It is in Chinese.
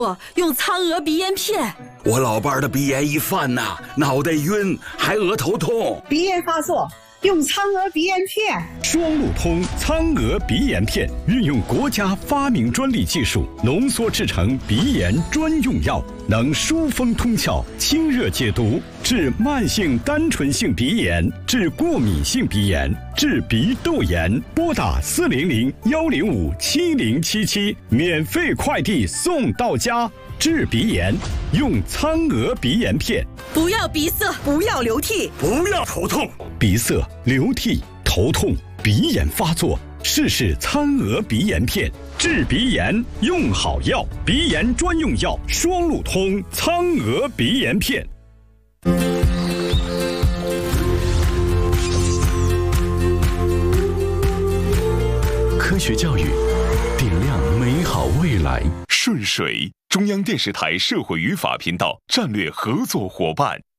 用苍娥鼻炎片。 我老伴儿的鼻炎一犯呐，脑袋晕，还额头痛。 鼻炎发作，用苍娥鼻炎片。 双路通苍娥鼻炎片，运用国家发明专利技术浓缩制成鼻炎专用药，能疏风通窍、清热解毒，治慢性单纯性鼻炎，治过敏性鼻炎，治鼻窦炎。拨打400-105-7077，免费快递送到家。治鼻炎，用苍娥鼻炎片。 不要鼻塞， 不要流涕， 不要头痛。 鼻塞、流涕、头痛、鼻炎发作，试苍娥鼻炎片，治鼻炎用好药，鼻炎专用药双路通苍娥鼻炎片。 科学教育，点亮美好未来。 顺水，中央电视台社会与法频道战略合作伙伴。